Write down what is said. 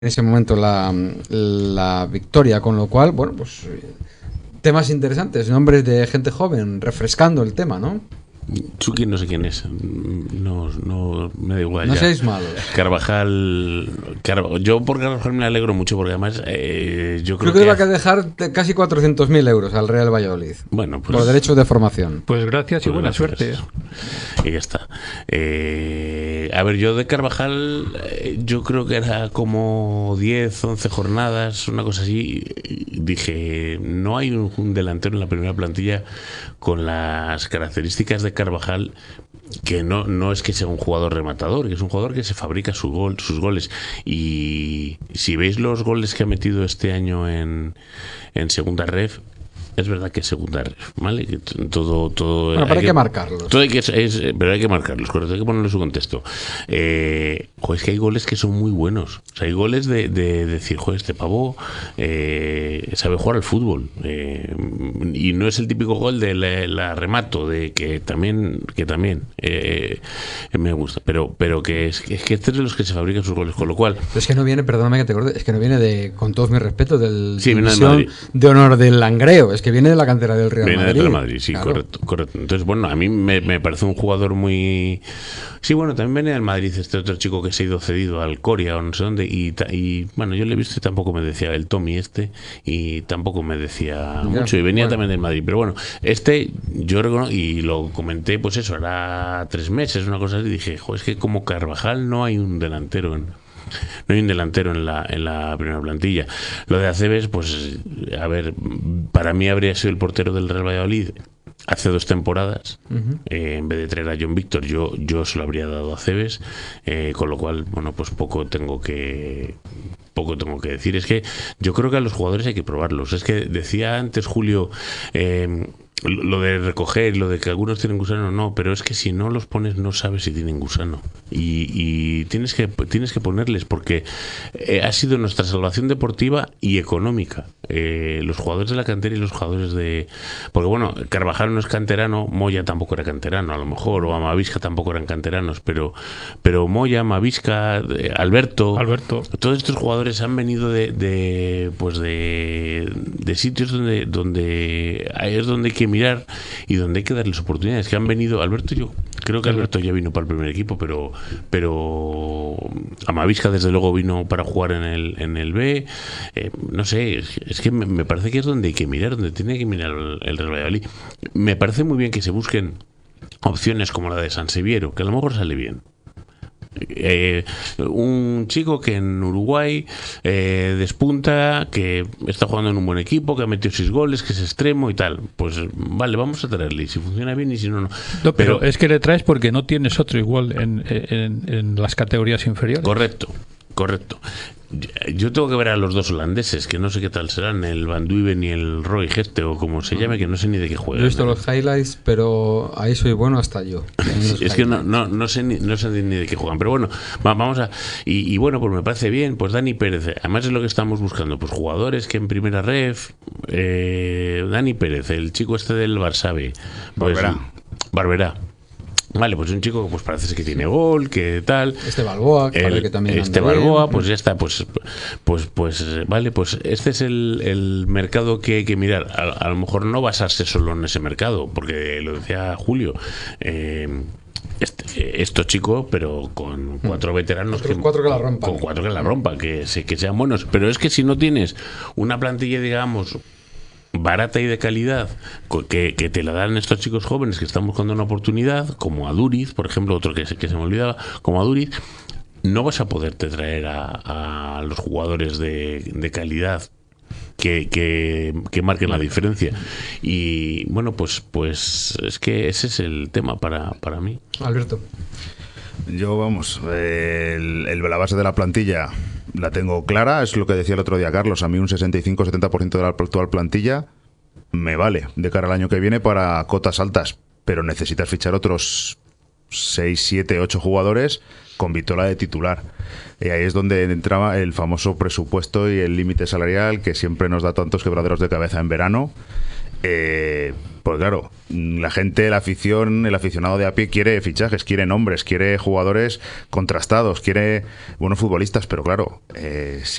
en ese momento la victoria, con lo cual, bueno, pues temas interesantes, nombres de gente joven, refrescando el tema, ¿no? Chucky no sé quién es, no me da igual. No ya. seáis malos. Yo por Carvajal me alegro mucho porque además yo creo que le va a dejar casi 400.000 euros al Real Valladolid. Bueno, pues, por derechos de formación. Pues gracias y buena suerte. Y ya está. A ver, yo de Carvajal yo creo que era como 10, 11 jornadas, una cosa así. Dije, no hay un delantero en la primera plantilla con las características de Carvajal, que no es que sea un jugador rematador, que es un jugador que se fabrica sus goles. Y si veis los goles que ha metido este año en segunda ref, es verdad que es segunda ref, ¿vale? Que todo bueno, pero hay que marcarlos. Pero hay que marcarlos, correcto, hay que ponerlo en su contexto. Es que hay goles que son muy buenos. O sea, hay goles de decir, joder, este pavo sabe jugar al fútbol. Y no es el típico gol de la remato, de que también me gusta. Pero que es que este es de los que se fabrican sus goles, con lo cual... Pero es que no viene, perdóname que te corte, es que no viene de, con todos mis respetos, del división de honor del Langreo. Es que viene de la cantera del Real Madrid. Viene del Real Madrid, sí, claro. correcto. Entonces, bueno, a mí me parece un jugador muy... Sí, bueno, también viene del Madrid este otro chico que se ha ido cedido al Coria o no sé dónde, y bueno, yo le he visto y tampoco me decía el Tommy y tampoco me decía mucho, y venía también del Madrid, pero bueno, yo reconozco, y lo comenté, pues eso, era 3 meses, una cosa así, y dije, joder, es que como Carvajal no hay un delantero en la primera plantilla. Lo de Aceves, pues a ver, para mí habría sido el portero del Real Valladolid hace 2 temporadas. En vez de traer a John Víctor, yo se lo habría dado a Aceves, con lo cual, bueno, pues poco tengo que decir. Es que yo creo que a los jugadores hay que probarlos. Es que decía antes Julio, lo de recoger, lo de que algunos tienen gusano, no, pero es que si no los pones no sabes si tienen gusano, y tienes que ponerles, porque ha sido nuestra salvación deportiva y económica. Los jugadores de la cantera y los jugadores porque bueno, Carvajal no es canterano, Moya tampoco era canterano a lo mejor, o Amavisca tampoco eran canteranos, pero Moya, Amavisca, Alberto, todos estos jugadores han venido de sitios donde es donde hay que mirar y donde hay que darles oportunidades, que han venido. Alberto, yo creo que Alberto ya vino para el primer equipo, pero Amavisca desde luego vino para jugar en el B. No sé, es que me parece que es donde hay que mirar, donde tiene que mirar el Real Valladolid. Me parece muy bien que se busquen opciones como la de Sanseviero, que a lo mejor sale bien. Un chico que en Uruguay despunta, que está jugando en un buen equipo, que ha metido 6 goles, que es extremo y tal, pues vale, vamos a traerle, y si funciona bien y si no, no. No, pero es que le traes porque no tienes otro igual en las categorías inferiores. Correcto. Yo tengo que ver a los 2 holandeses, que no sé qué tal serán, el Van Duiven y el Roy Geste, o como se llame, que no sé ni de qué juegan. Yo he visto los highlights, pero ahí soy bueno hasta yo. Es que no sé ni de qué juegan, pero bueno, vamos a... Y bueno, pues me parece bien, pues Dani Pérez, además es lo que estamos buscando, pues jugadores que en primera ref, Dani Pérez, el chico este del Barça B, pues, Barberá. Vale, pues un chico pues parece que tiene gol, que tal. Balboa, que también Balboa, pues ya está, pues vale, pues este es el mercado que hay que mirar. A lo mejor no basarse solo en ese mercado, porque lo decía Julio, esto chico, pero con 4 veteranos, con 4 que la rompan. Con 4 que la rompan, que sean buenos. Pero es que si no tienes una plantilla, digamos, barata y de calidad, que te la dan estos chicos jóvenes que están buscando una oportunidad, como a Duriz, por ejemplo, otro que se me olvidaba, como a Duriz, no vas a poderte traer a los jugadores de calidad que marquen la diferencia. Y bueno, pues es que ese es el tema para mí. Alberto. Yo, vamos, la base de la plantilla la tengo clara, es lo que decía el otro día Carlos. A mí un 65-70% de la actual plantilla me vale de cara al año que viene para cotas altas, pero necesitas fichar otros 6, 7, 8 jugadores con Vitola de titular. Y ahí es donde entraba el famoso presupuesto y el límite salarial que siempre nos da tantos quebraderos de cabeza en verano. Pues claro, la gente, la afición, el aficionado de a pie quiere fichajes, quiere nombres, quiere jugadores contrastados, quiere buenos futbolistas, pero claro,